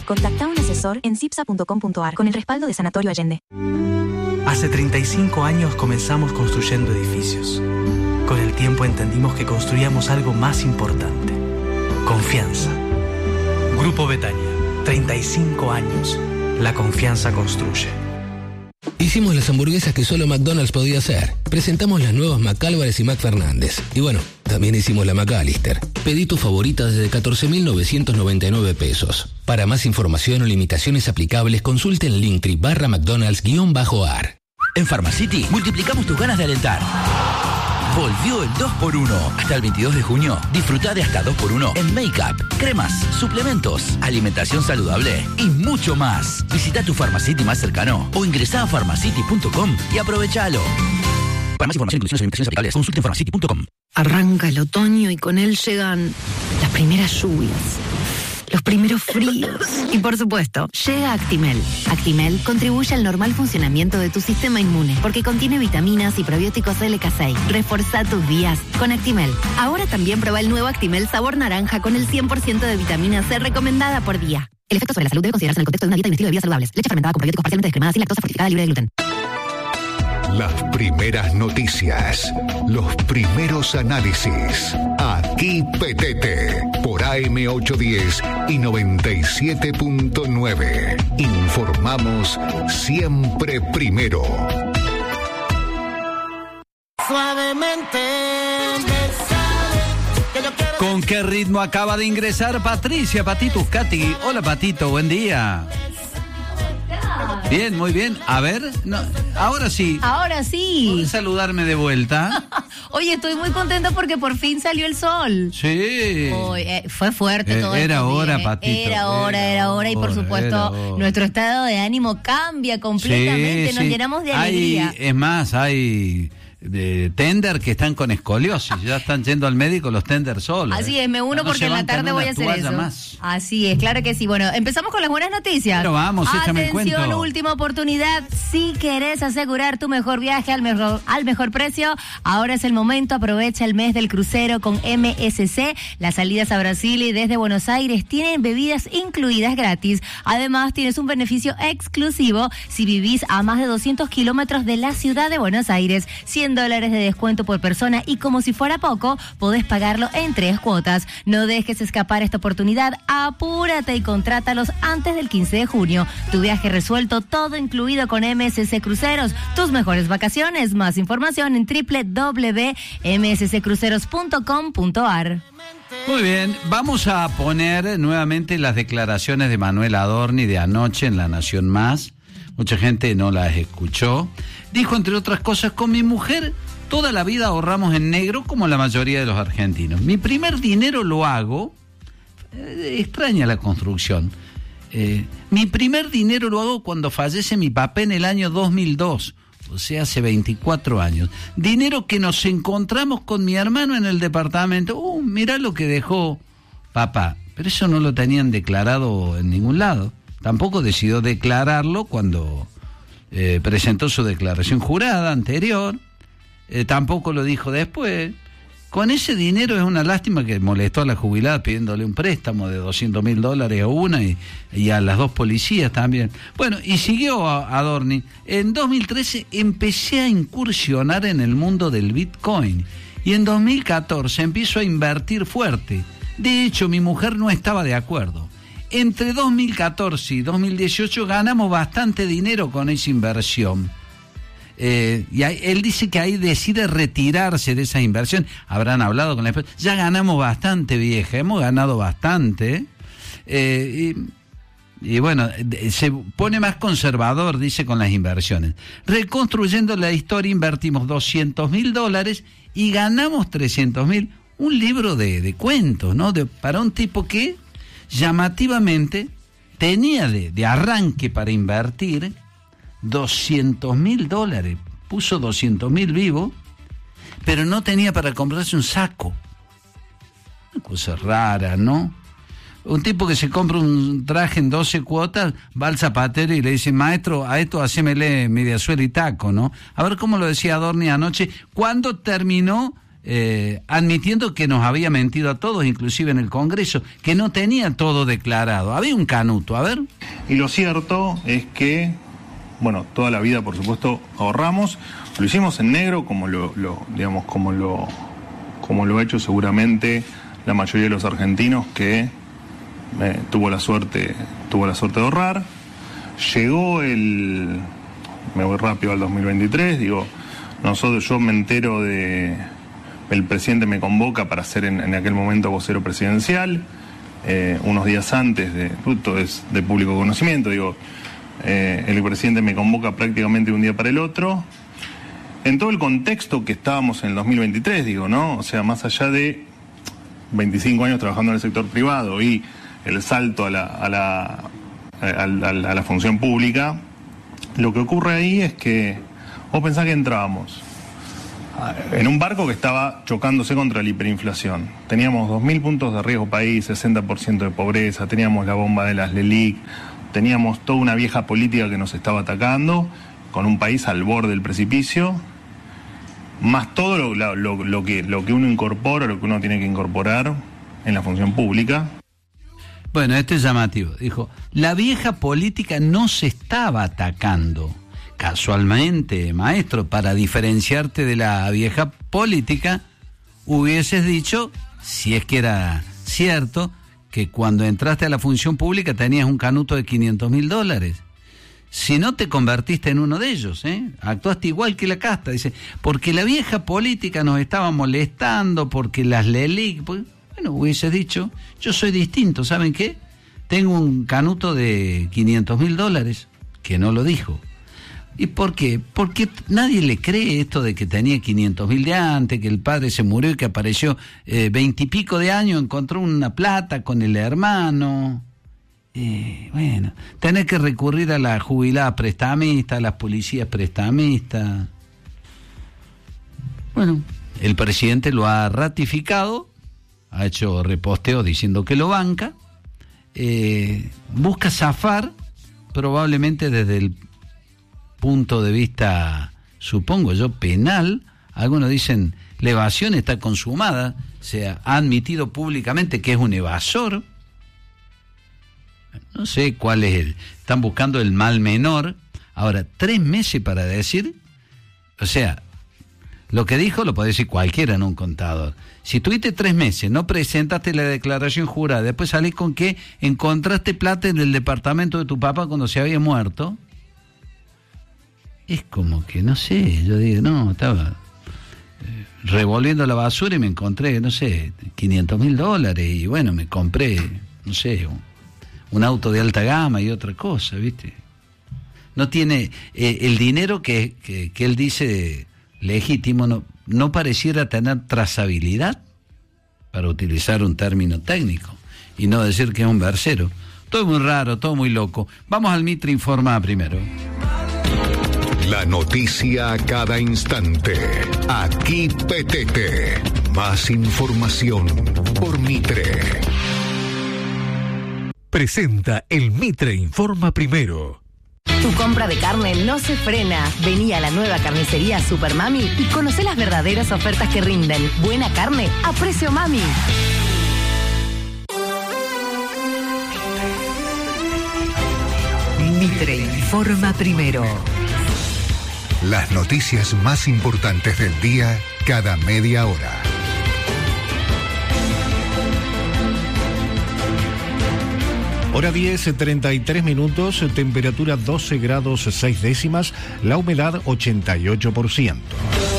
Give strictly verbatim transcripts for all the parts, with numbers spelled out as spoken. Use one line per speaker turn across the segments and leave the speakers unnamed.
Contacta a un asesor en cipsa punto com punto ar con el respaldo de Sanatorio Allende.
Hace treinta y cinco años comenzamos construyendo edificios. Con el tiempo entendimos que construíamos algo más importante: confianza. Grupo Betania, treinta y cinco años. La confianza construye.
Hicimos las hamburguesas que solo McDonald's podía hacer. Presentamos las nuevas McAlvarez y McFernández. Y bueno, también hicimos la McAllister. Pedí tu favorita desde catorce mil novecientos noventa y nueve pesos. Para más información o limitaciones aplicables, consulte en Linktree barra McDonald's-ar.
En Pharmacity multiplicamos tus ganas de alentar. Volvió el dos por uno. Hasta el veintidós de junio, disfruta de hasta dos por uno en make-up, cremas, suplementos, alimentación saludable y mucho más. Visita tu Pharmacity más cercano o ingresá a pharmacity punto com y aprovechalo. Para más información, inclusiones y limitaciones aplicables, consulte en pharmacity punto com.
Arranca el otoño y con él llegan las primeras lluvias, los primeros fríos. Y por supuesto, llega Actimel. Actimel contribuye al normal funcionamiento de tu sistema inmune porque contiene vitaminas y probióticos L K seis. Reforzá tus días con Actimel. Ahora también prueba el nuevo Actimel sabor naranja con el cien por ciento de vitamina C recomendada por día. El efecto sobre la salud debe considerarse en el contexto de una dieta y un estilo de vida saludables. Leche fermentada con probióticos parcialmente descremada sin lactosa, fortificada, libre de gluten.
Las primeras noticias, los primeros análisis. Aquí Petete, por A M ochocientos diez y noventa y siete punto nueve. Informamos siempre primero.
Suavemente.
¿Con qué ritmo acaba de ingresar Patricia Patito Uscati? Hola Patito, buen día. Bien, muy bien. A ver, no, ahora sí.
Ahora sí.
¿Puedes saludarme de vuelta?
Oye, estoy muy contenta porque por fin salió el sol.
Sí.
Oh, eh, fue fuerte
eh,
todo.
Era hora,
días,
Patito.
Era hora, era, era hora. Y por supuesto, nuestro estado de ánimo cambia completamente.
Sí,
Nos
sí.
llenamos de
hay,
alegría.
Es más, hay de tender que están con escoliosis. Ya están yendo al médico los tender solos.
Así
eh.
es, me uno
no
porque en la tarde voy a hacer eso.
Más.
Así es, claro que sí. Bueno, empezamos con las buenas noticias.
Pero vamos, échame el cuento.
Atención, última oportunidad. Si querés asegurar tu mejor viaje al mejor, al mejor precio, ahora es el momento. Aprovecha el mes del crucero con M S C. Las salidas a Brasil y desde Buenos Aires tienen bebidas incluidas gratis. Además, tienes un beneficio exclusivo si vivís a más de doscientos kilómetros de la ciudad de Buenos Aires. cien dólares de descuento por persona y como si fuera poco, podés pagarlo en tres cuotas. No dejes escapar esta oportunidad. Apúrate y contrátalos antes del quince de junio. Tu viaje resuelto, todo incluido con M S C Cruceros. Tus mejores vacaciones. Más información en doble u doble u doble u punto m s c cruceros punto com punto a r.
Muy bien, vamos a poner nuevamente las declaraciones de Manuel Adorni de anoche en La Nación Más. Mucha gente no las escuchó. Dijo, entre otras cosas, con mi mujer toda la vida ahorramos en negro como la mayoría de los argentinos. Mi primer dinero lo hago, eh, extraña la construcción, eh, mi primer dinero lo hago cuando fallece mi papá en el año dos mil dos, o sea, hace veinticuatro años. Dinero que nos encontramos con mi hermano en el departamento. Uh, mirá lo que dejó papá. Pero eso no lo tenían declarado en ningún lado. Tampoco decidió declararlo cuando eh, presentó su declaración jurada anterior. Eh, tampoco lo dijo después. Con ese dinero es una lástima que molestó a la jubilada pidiéndole un préstamo de doscientos mil dólares a una y, y a las dos policías también. Bueno, y siguió Adorni. En dos mil trece empecé a incursionar en el mundo del Bitcoin y en dos mil catorce empiezo a invertir fuerte. De hecho, mi mujer no estaba de acuerdo. Entre dos mil catorce y dos mil dieciocho ganamos bastante dinero con esa inversión. Eh, y ahí, él dice que ahí decide retirarse de esa inversión. Habrán hablado con la empresa. Ya ganamos bastante, vieja, hemos ganado bastante. Eh, y, y bueno, se pone más conservador, dice, con las inversiones. Reconstruyendo la historia, invertimos doscientos mil dólares y ganamos trescientos mil. Un libro de, de cuentos, ¿no? De, para un tipo que llamativamente tenía de, de arranque para invertir doscientos mil dólares, puso doscientos mil vivo, pero no tenía para comprarse un saco. Una cosa rara, ¿no? Un tipo que se compra un traje en doce cuotas, va al zapatero y le dice, maestro, a esto hacémele mediasuela y taco, ¿no? A ver cómo lo decía Adorni anoche, cuando terminó eh, admitiendo que nos había mentido a todos, inclusive en el Congreso, que no tenía todo declarado. Había un canuto, a ver.
Y lo cierto es que, bueno, toda la vida, por supuesto, ahorramos. Lo hicimos en negro, como lo, lo digamos, como lo, como lo ha hecho seguramente la mayoría de los argentinos que eh, tuvo la suerte, tuvo la suerte de ahorrar. Llegó el, me voy rápido al dos mil veintitrés, digo, nosotros, yo me entero de, el presidente me convoca para ser en, en aquel momento vocero presidencial, eh, unos días antes de, esto es de público conocimiento, digo, eh, el presidente me convoca prácticamente de un día para el otro, en todo el contexto que estábamos en el dos mil veintitrés, digo, ¿no? O sea, más allá de veinticinco años trabajando en el sector privado y el salto a la, a la, a, a, a la función pública, lo que ocurre ahí es que vos pensás que entrábamos en un barco que estaba chocándose contra la hiperinflación. Teníamos dos mil puntos de riesgo país, sesenta por ciento de pobreza, teníamos la bomba de las LELIC, teníamos toda una vieja política que nos estaba atacando, con un país al borde del precipicio, más todo lo, lo, lo, que, lo que uno incorpora, lo que uno tiene que incorporar en la función pública.
Bueno, este es llamativo. Dijo, la vieja política no se estaba atacando. Casualmente, maestro, para diferenciarte de la vieja política, hubieses dicho, si es que era cierto, que cuando entraste a la función pública tenías un canuto de quinientos mil dólares. Si no te convertiste en uno de ellos, ¿eh? Actuaste igual que la casta, dice, porque la vieja política nos estaba molestando, porque las LELIC, pues, bueno, hubieses dicho, yo soy distinto, ¿saben qué? Tengo un canuto de quinientos mil dólares, que no lo dijo. ¿Y por qué? Porque nadie le cree esto de que tenía quinientos mil de antes, que el padre se murió y que apareció veintipico de años, encontró una plata con el hermano. Eh, bueno, tener que recurrir a la jubilada prestamista, a las policías prestamistas. Bueno, el presidente lo ha ratificado, ha hecho reposteo diciendo que lo banca, eh, busca zafar, probablemente desde el punto de vista, supongo yo, penal. Algunos dicen, la evasión está consumada, se ha admitido públicamente que es un evasor. No sé cuál es el... Están buscando el mal menor. Ahora, tres meses para decir... O sea, lo que dijo lo puede decir cualquiera en un contador. Si tuviste tres meses, no presentaste la declaración jurada, después salís con que encontraste plata en el departamento de tu papá cuando se había muerto, es como que, no sé, yo digo, no, estaba eh, revolviendo la basura y me encontré, no sé, quinientos mil dólares y bueno, me compré, no sé, un, un auto de alta gama y otra cosa, ¿viste? No tiene, eh, el dinero que, que, que él dice legítimo no, no pareciera tener trazabilidad, para utilizar un término técnico, y no decir que es un versero. Todo muy raro, todo muy loco. Vamos al Mitre Informa primero.
La noticia a cada instante. Aquí P T T. Más información por Mitre.
Presenta el Mitre Informa primero.
Tu compra de carne no se frena. Vení a la nueva carnicería Super Mami y conoce las verdaderas ofertas que rinden. Buena carne a precio mami.
Mitre Informa primero.
Las noticias más importantes del día cada media hora.
Hora diez, treinta y tres minutos, temperatura doce grados seis décimas, la humedad ochenta y ocho por ciento.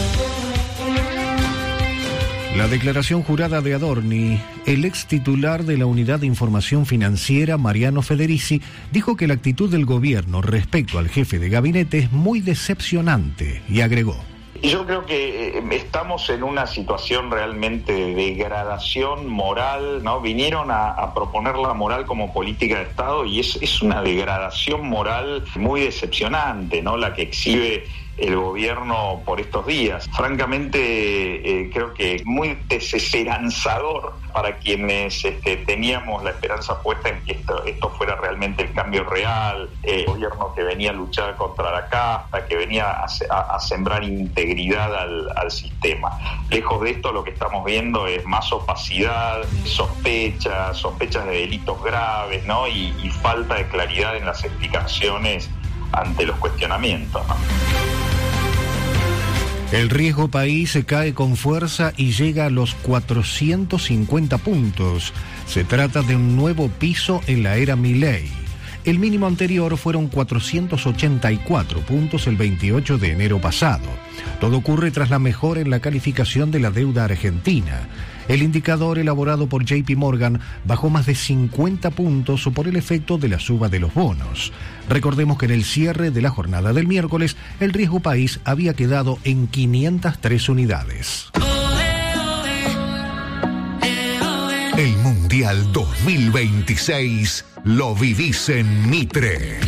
La declaración jurada de Adorni, el ex titular de la Unidad de Información Financiera, Mariano Federici, dijo que la actitud del gobierno respecto al jefe de gabinete es muy decepcionante y agregó:
Yo creo que estamos en una situación realmente de degradación moral, ¿no? Vinieron a, a proponer la moral como política de Estado y es, es una degradación moral muy decepcionante, ¿no? La que exhibe el gobierno por estos días. Francamente, eh, creo que es muy desesperanzador para quienes este, teníamos la esperanza puesta en que esto, esto fuera realmente realmente el cambio real, eh, gobierno que venía a luchar contra la casta, que venía a, a, a sembrar integridad al, al sistema. Lejos de esto, lo que estamos viendo es más opacidad, sospechas, sospechas de delitos graves, ¿no? Y, y falta de claridad en las explicaciones ante los cuestionamientos, ¿no?
El riesgo país se cae con fuerza y llega a los cuatrocientos cincuenta puntos. Se trata de un nuevo piso en la era Milei. El mínimo anterior fueron cuatrocientos ochenta y cuatro puntos el veintiocho de enero pasado. Todo ocurre tras la mejora en la calificación de la deuda argentina. El indicador elaborado por J P Morgan bajó más de cincuenta puntos por el efecto de la suba de los bonos. Recordemos que en el cierre de la jornada del miércoles, el riesgo país había quedado en quinientas tres unidades.
El Mundial dos mil veintiséis lo vivís en Mitre.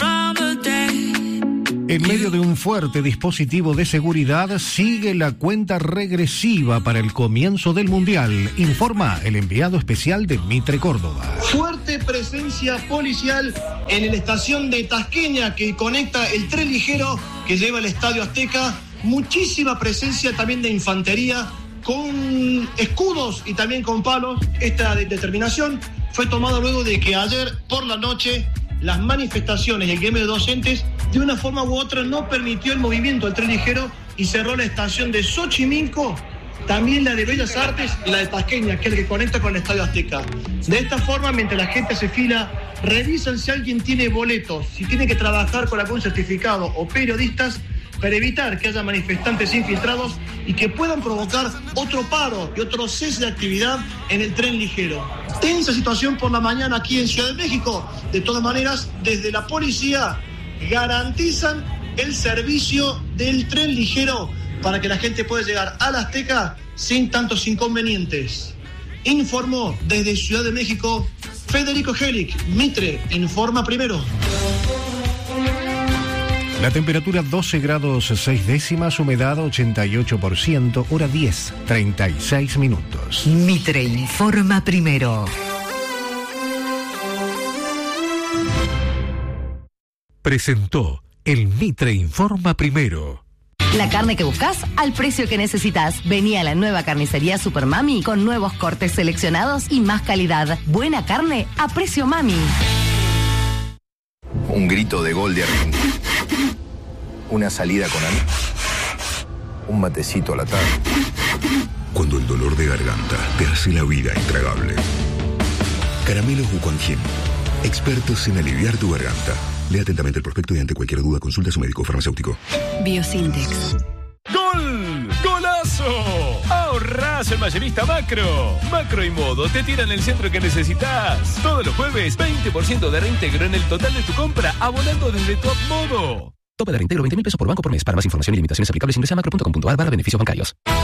En medio de un fuerte dispositivo de seguridad, sigue la cuenta regresiva para el comienzo del Mundial, informa el enviado especial de Mitre Córdoba.
Fuerte presencia policial en la estación de Tasqueña que conecta el tren ligero que lleva al Estadio Azteca. Muchísima presencia también de infantería con escudos y también con palos. Esta determinación fue tomada luego de que ayer por la noche las manifestaciones y el gremio de docentes de una forma u otra no permitió el movimiento del tren ligero y cerró la estación de Xochimilco, también la de Bellas Artes y la de Tasqueña, que es el que conecta con el Estadio Azteca. De esta forma, mientras la gente se fila, revisan si alguien tiene boletos, si tiene que trabajar con algún certificado o periodistas, para evitar que haya manifestantes infiltrados y que puedan provocar otro paro y otro cese de actividad en el tren ligero. Tensa situación por la mañana aquí en Ciudad de México. De todas maneras, desde la policía garantizan el servicio del tren ligero para que la gente pueda llegar a la Azteca sin tantos inconvenientes. Informó desde Ciudad de México Federico Helic. Mitre informa primero.
La temperatura doce grados seis décimas, humedad ochenta y ocho por ciento, hora diez, treinta y seis minutos.
Mitre informa primero.
Presentó el Mitre informa primero.
La carne que buscas al precio que necesitas. Vení a la nueva carnicería Super Mami con nuevos cortes seleccionados y más calidad. Buena carne a precio mami.
Un grito de gol de Argentina. Una salida con amigos. Un matecito a la tarde.
Cuando el dolor de garganta te hace la vida intragable. Caramelos Wuquanjin. Expertos en aliviar tu garganta. Lea atentamente el prospecto y ante cualquier duda consulta a su médico farmacéutico.
Biosintex.
¡Gol! ¡Golazo! ¡Ahorrás el Mayorista Macro! Macro y Modo te tiran el centro que necesitas. Todos los jueves, veinte por ciento de reintegro en el total de tu compra, abonando desde Top Modo.
Tope de reintegro veinte mil pesos por banco por mes. Para más información y limitaciones aplicables ingresa a macro punto com punto a r barra beneficios bancarios.